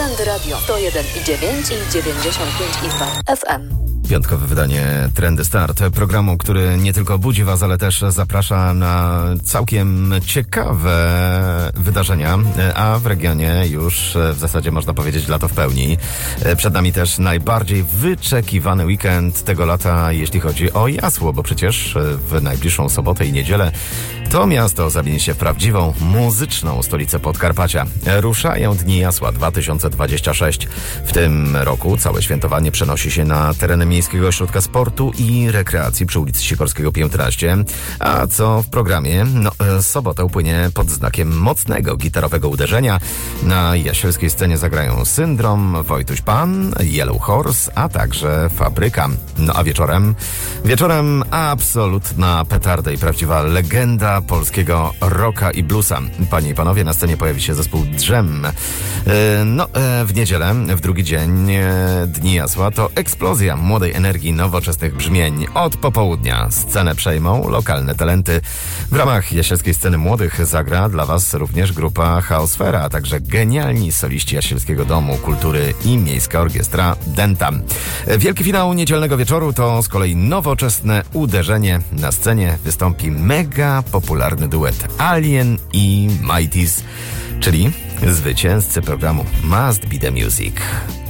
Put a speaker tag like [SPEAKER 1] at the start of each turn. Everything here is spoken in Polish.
[SPEAKER 1] Trendy Radio 101,9 i 95,2 FM.
[SPEAKER 2] Piątkowe wydanie Trendy Start, programu, który nie tylko budzi Was, ale też zaprasza na całkiem ciekawe wydarzenia, a w regionie już w zasadzie można powiedzieć lato w pełni. Przed nami też najbardziej wyczekiwany weekend tego lata, jeśli chodzi o Jasło, bo przecież w najbliższą sobotę i niedzielę to miasto zamieni się w prawdziwą muzyczną stolicę Podkarpacia. Ruszają Dni Jasła 2026. W tym roku całe świętowanie przenosi się na tereny Miejskiego Ośrodka Sportu i Rekreacji przy ulicy Sikorskiego 15. A co w programie? Sobota upłynie pod znakiem mocnego gitarowego uderzenia. Na jasielskiej scenie zagrają Syndrom, Wojtuś Pan, Yellow Horse, a także Fabryka. A wieczorem absolutna petarda i prawdziwa legenda polskiego rocka i bluesa. Panie i panowie, na scenie pojawi się zespół Drzem. W niedzielę, w drugi dzień Dni Jasła, to eksplozja młodej energii, nowoczesnych brzmień. Od popołudnia scenę przejmą lokalne talenty. W ramach jasielskiej sceny młodych zagra dla Was również grupa Chaosfera, a także genialni soliści Jasielskiego Domu Kultury i Miejska Orkiestra Denta. Wielki finał niedzielnego wieczoru to z kolei nowoczesne uderzenie. Na scenie wystąpi mega popularny duet Alien i Mighties, czyli zwycięzcy programu Must Be The Music.